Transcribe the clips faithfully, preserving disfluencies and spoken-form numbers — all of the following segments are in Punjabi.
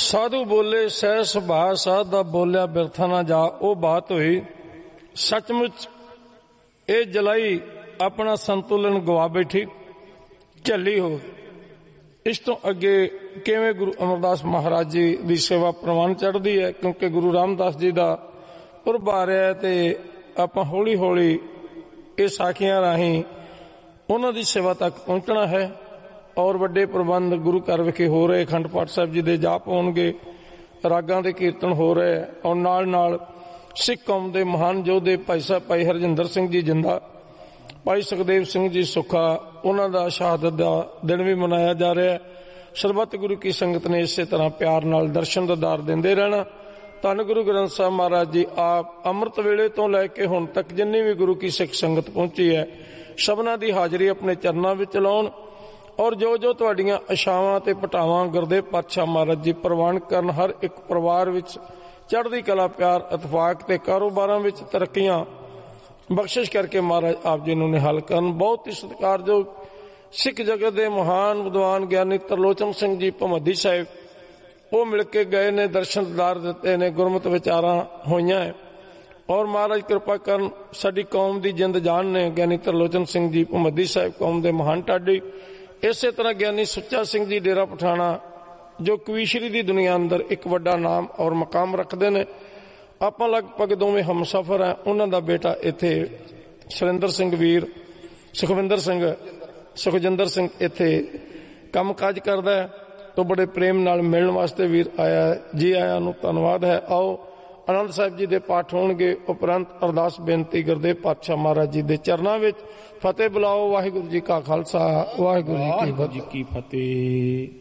ਸਾਧੂ ਬੋਲੇ ਸਹਿ ਸੁਭਾ ਸਾਧ ਦਾ ਬੋਲਿਆ ਬਿਰਥਾ ਨਾ ਜਾ। ਉਹ ਬਾਤ ਹੋਈ ਸੱਚਮੁੱਚ ਇਹ ਜਲਾਈ ਆਪਣਾ ਸੰਤੁਲਨ ਗਵਾ ਬੈਠੀ, ਝੱਲੀ ਹੋ। ਇਸ ਤੋਂ ਅੱਗੇ ਕਿਵੇਂ ਗੁਰੂ ਅਮਰਦਾਸ ਮਹਾਰਾਜ ਜੀ ਦੀ ਸੇਵਾ ਪ੍ਰਵਾਨ ਚੜ੍ਹਦੀ ਹੈ, ਕਿਉਂਕਿ ਗੁਰੂ ਰਾਮਦਾਸ ਜੀ ਦਾ ਪੁਰਬ ਆ ਰਿਹਾ ਤੇ ਆਪਾਂ ਹੌਲੀ ਹੌਲੀ ਇਹ ਸਾਖੀਆਂ ਰਾਹੀਂ ਉਹਨਾਂ ਦੀ ਸੇਵਾ ਤੱਕ ਪਹੁੰਚਣਾ ਹੈ। ਔਰ ਵੱਡੇ ਪ੍ਰਬੰਧ ਗੁਰੂ ਘਰ ਵਿਖੇ ਹੋ ਰਹੇ, ਅਖੰਡ ਪਾਠ ਸਾਹਿਬ ਜੀ ਦੇ ਜਾਪ ਹੋਣਗੇ, ਰਾਗਾਂ ਦੇ ਕੀਰਤਨ ਹੋ ਰਹੇ, ਔਰ ਨਾਲ ਨਾਲ ਸਿੱਖ ਕੌਮ ਦੇ ਮਹਾਨ ਯੋਧੇ ਭਾਈ ਸਾਹਿਬ ਭਾਈ ਹਰਜਿੰਦਰ ਸਿੰਘ ਜੀ ਜਿੰਦਾ, ਭਾਈ ਸੁਖਦੇਵ ਸਿੰਘ ਜੀ ਸੁੱਖਾ, ਉਹਨਾਂ ਦਾ ਸ਼ਹਾਦਤ ਦਾ ਦਿਨ ਵੀ ਮਨਾਇਆ ਜਾ ਰਿਹਾ ਹੈ। ਸਰਬੱਤ ਗੁਰੂ ਕੀ ਸੰਗਤ ਨੇ ਇਸੇ ਤਰ੍ਹਾਂ ਪਿਆਰ ਨਾਲ ਦਰਸ਼ਨ ਦੀਦਾਰ ਦਿੰਦੇ ਰਹਿਣਾ। ਧੰਨ ਗੁਰੂ ਗ੍ਰੰਥ ਸਾਹਿਬ ਮਹਾਰਾਜ ਜੀ ਆਪ ਅੰਮ੍ਰਿਤ ਵੇਲੇ ਤੋਂ ਲੈ ਕੇ ਹੁਣ ਤੱਕ ਜਿੰਨੀ ਵੀ ਗੁਰੂ ਕੀ ਸਿੱਖ ਸੰਗਤ ਪਹੁੰਚੀ ਹੈ, ਸਭਨਾਂ ਦੀ ਹਾਜ਼ਰੀ ਆਪਣੇ ਚਰਨਾਂ ਵਿੱਚ ਲਾਉਣ, ਔਰ ਜੋ ਜੋ ਤੁਹਾਡੀਆਂ ਆਸ਼ਾਵਾਂ ਤੇ ਪਟਾਵਾਂ ਗੁਰਦੇਵ ਪਾਤਸ਼ਾਹ ਮਹਾਰਾਜ ਜੀ ਪ੍ਰਵਾਨ ਕਰਨ। ਹਰ ਇੱਕ ਪਰਿਵਾਰ ਵਿੱਚ ਚੜ੍ਹਦੀ ਕਲਾ, ਪਿਆਰ, ਇਤਫਾਕ ਤੇ ਕਾਰੋਬਾਰਾਂ ਵਿੱਚ ਤਰੱਕੀਆਂ ਬਖਸ਼ਿਸ਼ ਕਰਕੇ ਮਹਾਰਾਜ ਆਪ ਜੀ ਨੂੰ ਨਿਹਾਲ ਕਰਨ। ਬਹੁਤ ਹੀ ਸਤਿਕਾਰਯੋਗ ਸਿੱਖ ਜਗਤ ਦੇ ਮਹਾਨ ਵਿਦਵਾਨ ਗਿਆਨੀ ਤਰਲੋਚਨ ਸਿੰਘ ਜੀ ਭਮੱਦੀ ਸਾਹਿਬ, ਉਹ ਮਿਲ ਕੇ ਗਏ ਨੇ, ਦਰਸ਼ਨ ਦੀਦਾਰ ਦਿੱਤੇ ਨੇ, ਗੁਰਮਤਿ ਵਿਚਾਰਾਂ ਹੋਈਆਂ ਹੈ। ਔਰ ਮਹਾਰਾਜ ਕਿਰਪਾ ਕਰਨ, ਸਾਡੀ ਕੌਮ ਦੀ ਜਿੰਦ ਜਾਨ ਨੇ ਗਿਆਨੀ ਤਰਲੋਚਨ ਸਿੰਘ ਜੀ ਭਮੱਦੀ ਸਾਹਿਬ, ਕੌਮ ਦੇ ਮਹਾਨ ਢਾਡੀ। ਇਸੇ ਤਰ੍ਹਾਂ ਗਿਆਨੀ ਸੁੱਚਾ ਸਿੰਘ ਜੀ ਡੇਰਾ ਪਠਾਣਾ, ਜੋ ਕਵੀਸ਼ਰੀ ਦੀ ਦੁਨੀਆ ਅੰਦਰ ਇੱਕ ਵੱਡਾ ਨਾਮ ਔਰ ਮਕਾਮ ਰੱਖਦੇ ਨੇ। ਆਪਾਂ ਲਗਭਗ ਦੋਵੇਂ ਹਮਸਫਰ ਹੈ। ਉਹਨਾਂ ਦਾ ਬੇਟਾ ਇੱਥੇ ਸੁਰਿੰਦਰ ਸਿੰਘ ਵੀਰ, ਸੁਖਵਿੰਦਰ ਸਿੰਘ, ਸੁਖਜਿੰਦਰ ਸਿੰਘ ਇੱਥੇ ਕੰਮ ਕਾਜ ਕਰਦਾ ਹੈ। ਤੋਂ ਬੜੇ ਪ੍ਰੇਮ ਨਾਲ ਮਿਲਣ ਵਾਸਤੇ ਵੀਰ ਆਇਆ। ਜੀ ਆਇਆਂ ਨੂੰ ਧੰਨਵਾਦ ਹੈ। ਆਓ ਆਨੰਦ ਸਾਹਿਬ ਜੀ ਦੇ ਪਾਠ ਹੋਣਗੇ, ਉਪਰੰਤ ਅਰਦਾਸ ਬੇਨਤੀ ਗੁਰਦੇਵ ਪਾਤਸ਼ਾਹ ਮਹਾਰਾਜ ਜੀ ਦੇ ਚਰਨਾਂ ਵਿੱਚ ਫਤਿਹ ਬੁਲਾਓ। ਵਾਹਿਗੁਰੂ ਜੀ ਕਾ ਖਾਲਸਾ, ਵਾਹਿਗੁਰੂ ਜੀ ਕੀ ਫਤਿਹ।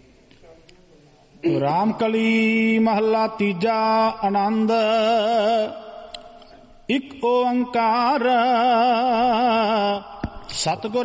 ਰਾਮਕਲੀ ਮਹੱਲਾ ਤੀਜਾ। ਆਨੰਦ ਇੱਕ ਓੰਕਾਰ ਸਤਿਗੁਰ